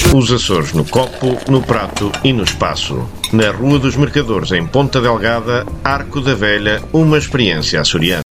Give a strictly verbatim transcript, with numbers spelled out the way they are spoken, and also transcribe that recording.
Os Açores no copo, no prato e no espaço. Na Rua dos Mercadores, em Ponta Delgada, Arco da Velha, uma experiência açoriana.